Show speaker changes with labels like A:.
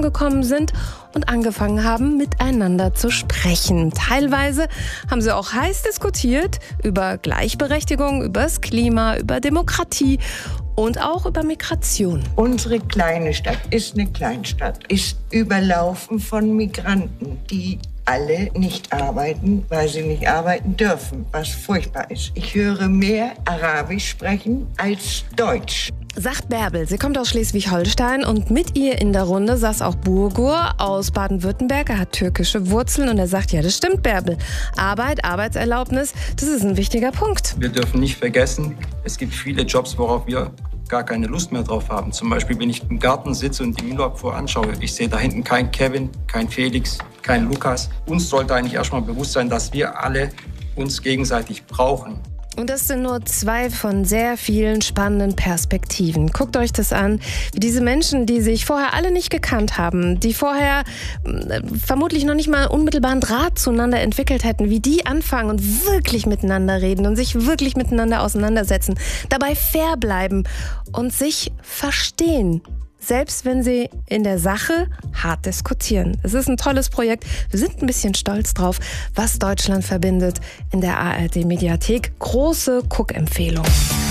A: zusammengekommen sind und angefangen haben, miteinander zu sprechen. Teilweise haben sie auch heiß diskutiert über Gleichberechtigung, über das Klima, über Demokratie und auch über Migration.
B: Unsere kleine Stadt ist eine Kleinstadt, ist überlaufen von Migranten, die alle nicht arbeiten, weil sie nicht arbeiten dürfen, was furchtbar ist. Ich höre mehr Arabisch sprechen als Deutsch.
A: Sagt Bärbel. Sie kommt aus Schleswig-Holstein und mit ihr in der Runde saß auch Burgur aus Baden-Württemberg. Er hat türkische Wurzeln und er sagt, ja, das stimmt, Bärbel. Arbeit, Arbeitserlaubnis, das ist ein wichtiger Punkt.
C: Wir dürfen nicht vergessen, es gibt viele Jobs, worauf wir gar keine Lust mehr drauf haben. Zum Beispiel, wenn ich im Garten sitze und die Müllabfuhr anschaue, ich sehe da hinten keinen Kevin, keinen Felix, keinen Lukas. Uns sollte eigentlich erstmal bewusst sein, dass wir alle uns gegenseitig brauchen.
A: Und das sind nur 2 von sehr vielen spannenden Perspektiven. Guckt euch das an, wie diese Menschen, die sich vorher alle nicht gekannt haben, die vorher vermutlich noch nicht mal unmittelbaren Draht zueinander entwickelt hätten, wie die anfangen und wirklich miteinander reden und sich wirklich miteinander auseinandersetzen, dabei fair bleiben und sich verstehen. Selbst wenn sie in der Sache hart diskutieren. Es ist ein tolles Projekt. Wir sind ein bisschen stolz drauf, was Deutschland verbindet in der ARD-Mediathek. Große Guckempfehlung.